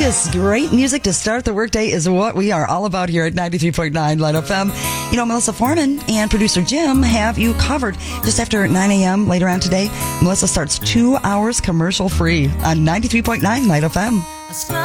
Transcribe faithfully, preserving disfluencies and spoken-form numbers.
focus. Great music to start the workday is what we are all about here at ninety-three point nine Light F M. You know, Melissa Foreman and producer Jim have you covered. Just after nine a.m. later on today, Melissa starts two hours commercial free on ninety-three point nine Light F M.